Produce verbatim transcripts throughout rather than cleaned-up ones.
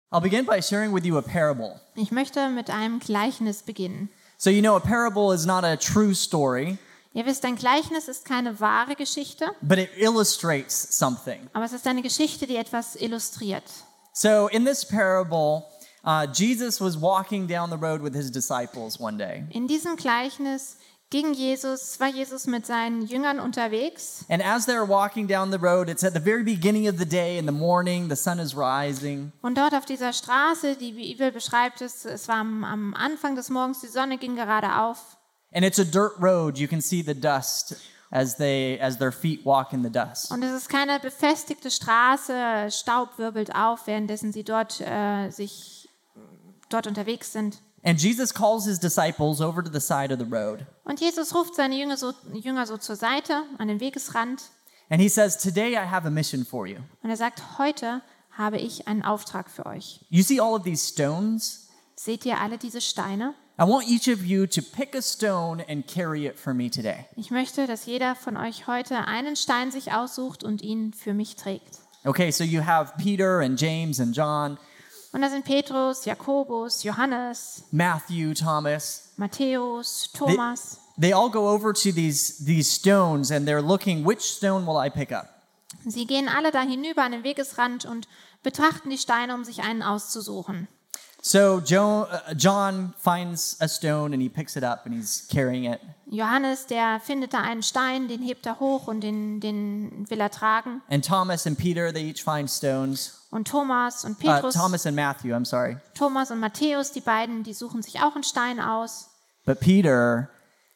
I'll begin by sharing with you a parable. Ich möchte mit einem Gleichnis beginnen. So you know a parable is not a true story, Ihr wisst, ein Gleichnis ist keine wahre Geschichte, but it illustrates something. aber es ist eine Geschichte, die etwas illustriert. So in this parable, uh, Jesus was walking down the road with his disciples one day. In diesem Gleichnis ging Jesus, war Jesus mit seinen Jüngern unterwegs. And as they were walking down the road, it's at the very beginning of the day in the morning, the sun is rising. Und dort auf dieser Straße, die Bibel beschreibt es, es war am, am Anfang des Morgens, die Sonne ging gerade auf. And it's a dirt road. You can see the dust as they as their feet walk in the dust. Und es ist keine befestigte Straße, Staub wirbelt auf, währenddessen sie dort äh, sich dort unterwegs sind. And Jesus calls his disciples over to the side of the road. Und Jesus ruft seine Jünger so, Jünger so zur Seite, an den Wegesrand. And he says, "Today I have a mission for you. Und er sagt, heute habe ich einen Auftrag für euch. You see all of these stones? Seht ihr alle diese Steine? I want each of you to pick a stone and carry it for me today." Ich möchte, dass jeder von euch heute einen Stein sich aussucht und ihn für mich trägt. Okay, so you have Peter and James and John, Und da sind Petrus, Jakobus, Johannes, Matthew, Thomas. Matthäus, Thomas. They all go over to these these stones and they're looking, which stone will I pick up? Sie gehen alle da hinüber an den Wegesrand und betrachten die Steine, um sich einen auszusuchen. So Joe, uh, John finds a stone and he picks it up and he's carrying it. Johannes, der findet da einen Stein, den hebt er hoch und den, den will er tragen. And Thomas and Peter, they each find stones. Und Thomas und Uh, Petrus, Thomas and Matthew, I'm sorry. Thomas und Matthäus, die beiden, die suchen sich auch einen Stein aus. But Peter,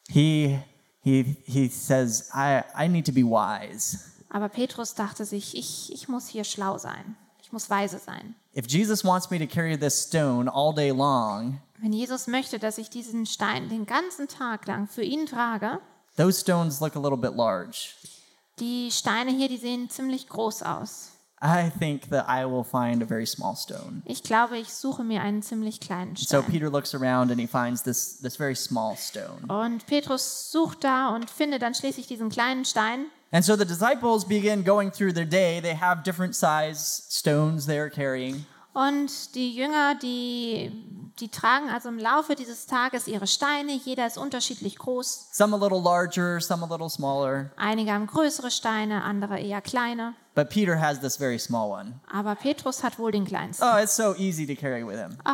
he he he says, I, I need to be wise. Aber Petrus dachte sich, ich, ich muss hier schlau sein. Ich muss weise sein. If Jesus wants me to carry this stone all day long, Wenn Jesus möchte, dass ich diesen Stein den ganzen Tag lang für ihn trage, those stones look a little bit large. die Steine hier, die sehen ziemlich groß aus. I think that I will find a very small stone. Ich glaube, ich suche mir einen ziemlich kleinen So Stein. Peter looks around and he finds this, this very small stone. Und Petrus sucht da und findet dann schließlich diesen kleinen Stein. And so the disciples begin going through their day. They have different size stones they're carrying. Und die Jünger, die, die tragen also im Laufe dieses Tages ihre Steine. Jeder ist unterschiedlich groß. Some a little larger, some a little smaller. Einige haben größere Steine, andere eher kleine. But Peter has this very small one. Aber Petrus hat wohl den kleinsten. Oh, it's so easy to carry with him.